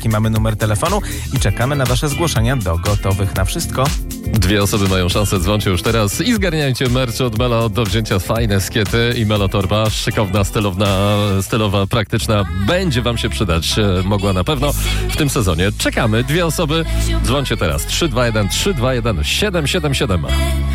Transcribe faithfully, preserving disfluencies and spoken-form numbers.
Taki mamy numer telefonu i czekamy na wasze zgłoszenia do Gotowych na Wszystko. Dwie osoby mają szansę, dzwońcie już teraz i zgarniajcie merch od Melo do wzięcia. Fajne skiety i Melo torba, szykowna, stylowna, stylowa, praktyczna. Będzie wam się przydać, mogła na pewno w tym sezonie. Czekamy, dwie osoby, dzwońcie teraz. trzy dwa jeden trzy dwa jeden siedem siedem siedem.